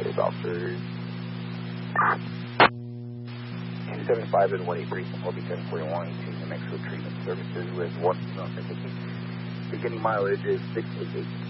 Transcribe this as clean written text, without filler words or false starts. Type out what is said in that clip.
is officers 275 and 183 from Hobie 1041 to New Mexico Treatment Services with 1 female entity. Beginning mileage is 688.